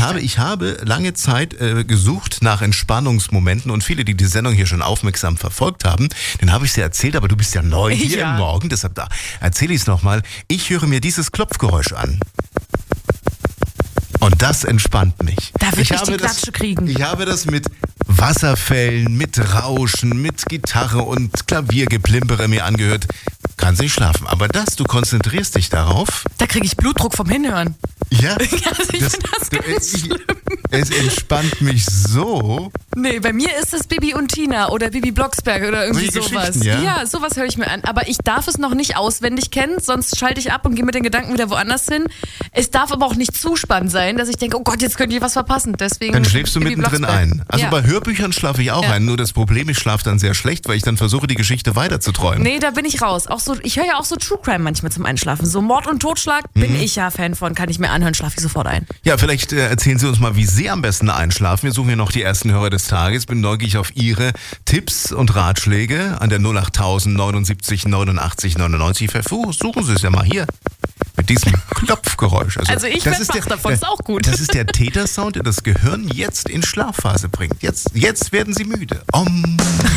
Ich habe lange Zeit gesucht nach Entspannungsmomenten und viele, die Sendung hier schon aufmerksam verfolgt haben, den habe ich dir erzählt, aber du bist ja neu hier im Morgen, deshalb erzähle ich es nochmal. Ich höre mir dieses Klopfgeräusch an. Und das entspannt mich. Da will ich die Klatsche kriegen. Ich habe das mit Wasserfällen, mit Rauschen, mit Gitarre und Klaviergeplimpere mir angehört. Kannst nicht schlafen. Aber du konzentrierst dich darauf. Da kriege ich Blutdruck vom Hinhören. Ja, ich finde das ganz schlimm. Es entspannt mich so. Nee, bei mir ist es Bibi und Tina oder Bibi Blocksberg oder irgendwie sowas. Ja, sowas höre ich mir an. Aber ich darf es noch nicht auswendig kennen, sonst schalte ich ab und gehe mit den Gedanken wieder woanders hin. Es darf aber auch nicht zu spannend sein, dass ich denke, oh Gott, jetzt könnte ich was verpassen. Deswegen dann schläfst du Bibi mittendrin Blocksberg. ein. Also bei Hörbüchern schlafe ich auch ein. Nur das Problem, ich schlafe dann sehr schlecht, weil ich dann versuche, die Geschichte weiterzuträumen. Nee, da bin ich raus. Auch so, ich höre ja auch so True Crime manchmal zum Einschlafen. So Mord und Totschlag bin ich ja Fan von, kann ich mir anhören, schlafe ich sofort ein. Ja, vielleicht erzählen Sie uns mal, wie Sie am besten einschlafen. Wir suchen ja noch die ersten Hörer des Tages. Bin neugierig auf Ihre Tipps und Ratschläge an der 08000 79 89 99. Versuchen Sie es ja mal hier mit diesem Klopfgeräusch. Also ich bin wach davon, ist auch gut. Das ist der Tätersound, der das Gehirn jetzt in Schlafphase bringt. Jetzt werden Sie müde.